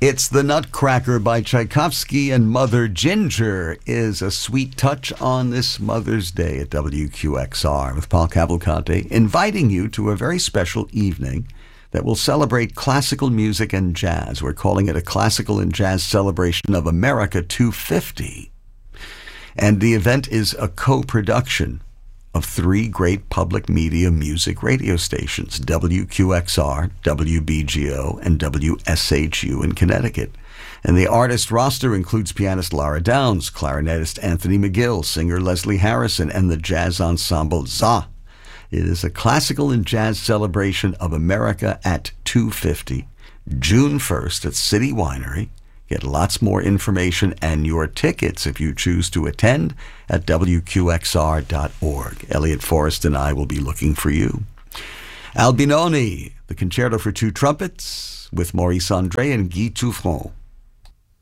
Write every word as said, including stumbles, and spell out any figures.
It's the Nutcracker by Tchaikovsky, and Mother Ginger is a sweet touch on this Mother's Day at W Q X R with Paul Cavalcante, inviting you to a very special evening that will celebrate classical music and jazz. We're calling it a Classical and Jazz Celebration of America two fifty. And the event is a co-production of three great public media music radio stations, W Q X R, W B G O, and W S H U in Connecticut. And the artist roster includes pianist Laura Downs, clarinetist Anthony McGill, singer Leslie Harrison, and the jazz ensemble ZA. It is a classical and jazz celebration of America at two fifty, June first at City Winery. Get lots more information and your tickets if you choose to attend at W Q X R dot org. Elliot Forrest and I will be looking for you. Albinoni, the Concerto for Two Trumpets with Maurice André and Guy Touffron.